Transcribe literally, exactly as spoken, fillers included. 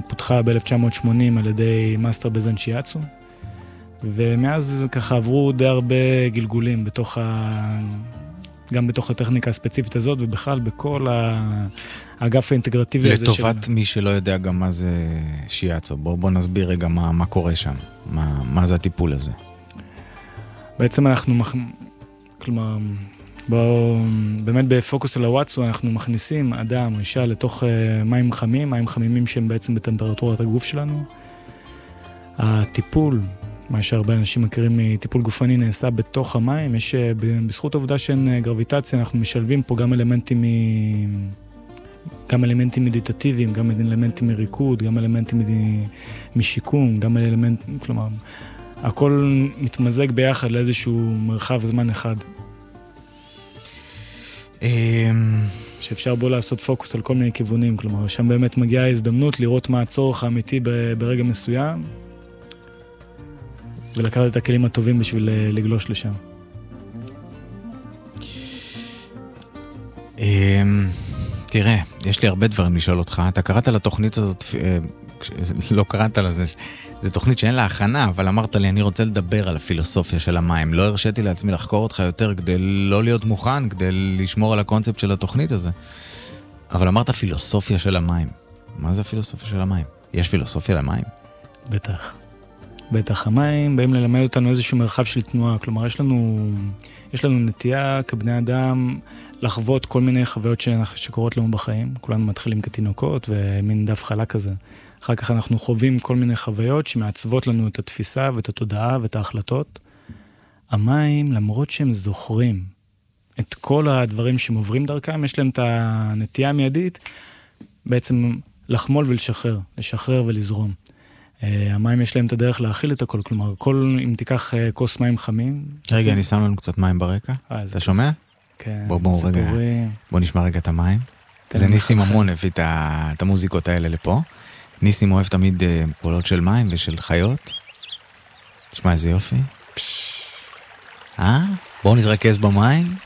פותחה ב-אלף תשע מאות שמונים על ידי מאסטר בזן שיאצו, ומאז ככה עברו די הרבה גלגולים בתוך ה... גם בתוך הטכניקה הספציפית הזאת, ובכלל בכל האגף האינטגרטיבי הזה. לטובת מי שלא יודע גם מה זה שיאצו, בוא, בוא נסביר רגע מה, מה קורה שם, מה, מה זה הטיפול הזה. בעצם אנחנו, מח... כלומר, בוא, באמת בפוקוס על הוואטסו, אנחנו מכניסים אדם, אישה, לתוך uh, מים חמים, מים חמימים שהם בעצם בטמפרטורת הגוף שלנו. הטיפול, מה שהרבה אנשים מכירים מטיפול גופני, נעשה בתוך המים. יש, בזכות העובדה שאין גרביטציה, אנחנו משלבים פה גם אלמנטים, מ... גם אלמנטים מדיטטיביים, גם אלמנטים מריקוד, גם אלמנטים משיקום, גם אלמנטים, כלומר, הכל מתמזג ביחד לאיזשהו מרחב זמן אחד. שאפשר בו לעשות פוקוס על כל מיני כיוונים, כלומר, שם באמת מגיעה ההזדמנות לראות מה הצורך האמיתי ברגע מסוים, ולקחת את הכלים הטובים בשביל לגלוש לשם. תראה, יש לי הרבה דברים לשאול אותך. אתה קראת לתוכנית הזאת, לא קראת לזה, זו תוכנית שאין לה הכנה, אבל אמרת לי, אני רוצה לדבר על הפילוסופיה של המים. לא הרשיתי לעצמי לחקור אותך יותר כדי לא להיות מוכן, כדי לשמור על הקונספט של התוכנית הזה. אבל אמרת פילוסופיה של המים. מה זה הפילוסופיה של המים? יש פילוסופיה למים? בטח. בטח, המים באים ללמד אותנו איזשהו מרחב של תנועה, כלומר יש לנו, יש לנו נטייה כבני אדם לחוות כל מיני חוויות שקורות לנו בחיים, כולנו מתחילים כתינוקות ומין דף חלק כזה, אחר כך אנחנו חווים כל מיני חוויות שמעצבות לנו את התפיסה ואת התודעה ואת ההחלטות. המים, למרות שהם זוכרים את כל הדברים שהם עוברים דרכם, יש להם את הנטייה המיידית בעצם לחמול ולשחרר, לשחרר ולזרום. המים יש להם את הדרך להכיל את הכל, כלומר, כל, אם תיקח כוס מים חמים... רגע, אני שם לנו קצת מים ברקע. אתה שומע? כן, בוא, בוא, רגע, בוא נשמע רגע את המים. זה ניסים המון הביא את המוזיקות האלה לפה. ניסים אוהב תמיד קולות של מים ושל חיות. תשמע איזה יופי. אה? בואו נתרכז במים.